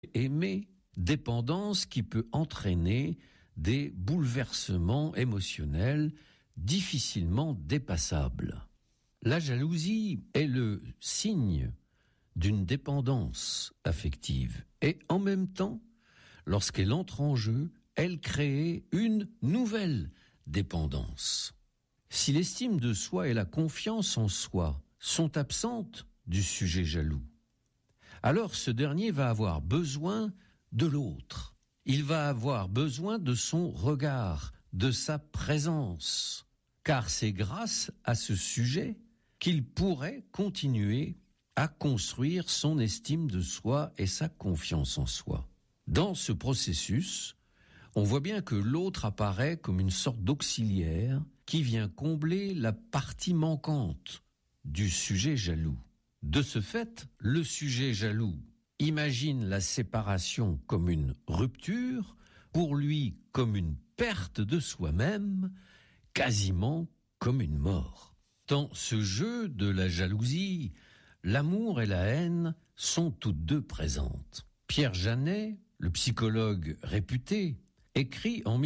Aimer, dépendance qui peut entraîner des bouleversements émotionnels difficilement dépassables. La jalousie est le signe d'une dépendance affective et en même temps, lorsqu'elle entre en jeu, elle crée une nouvelle dépendance. Si l'estime de soi et la confiance en soi sont absentes du sujet jaloux, alors ce dernier va avoir besoin de l'autre. Il va avoir besoin de son regard, de sa présence, car c'est grâce à ce sujet qu'il pourrait continuer à construire son estime de soi et sa confiance en soi. Dans ce processus, on voit bien que l'autre apparaît comme une sorte d'auxiliaire qui vient combler la partie manquante du sujet jaloux. De ce fait, le sujet jaloux imagine la séparation comme une rupture, pour lui comme une perte de soi-même, quasiment comme une mort. Dans ce jeu de la jalousie, l'amour et la haine sont toutes deux présentes. Pierre Janet, le psychologue réputé, écrit en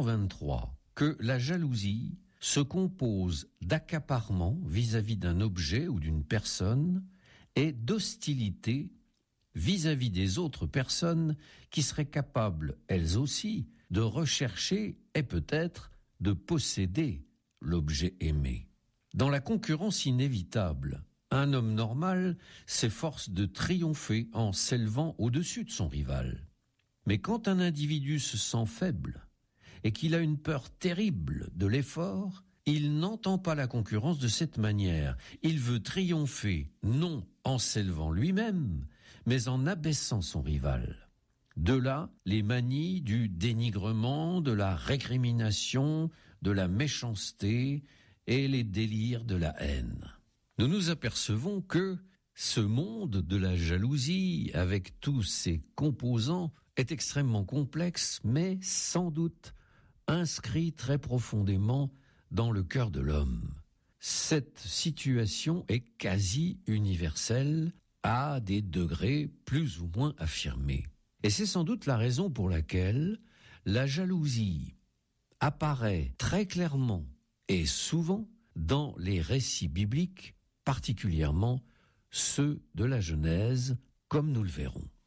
1923 que la jalousie se compose d'accaparement vis-à-vis d'un objet ou d'une personne et d'hostilité vis-à-vis des autres personnes qui seraient capables, elles aussi, de rechercher et peut-être de posséder l'objet aimé. Dans la concurrence inévitable, un homme normal s'efforce de triompher en s'élevant au-dessus de son rival. Mais quand un individu se sent faible et qu'il a une peur terrible de l'effort, il n'entend pas la concurrence de cette manière. Il veut triompher, non en s'élevant lui-même, mais en abaissant son rival. De là, les manies du dénigrement, de la récrimination, de la méchanceté et les délires de la haine. Nous nous apercevons que ce monde de la jalousie, avec tous ses composants, est extrêmement complexe, mais sans doute inscrit très profondément dans le cœur de l'homme. Cette situation est quasi universelle à des degrés plus ou moins affirmés. Et c'est sans doute la raison pour laquelle la jalousie apparaît très clairement et souvent dans les récits bibliques, particulièrement ceux de la Genèse, comme nous le verrons.